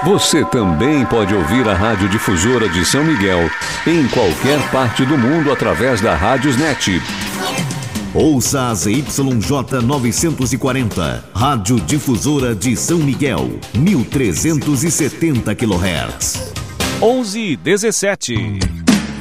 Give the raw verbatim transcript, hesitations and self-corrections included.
Você também pode ouvir a Rádio Difusora de São Miguel em qualquer parte do mundo através da Rádiosnet. Ouça a Z Y J novecentos e quarenta, Rádio Difusora de São Miguel, mil trezentos e setenta quilohertz. onze e dezessete.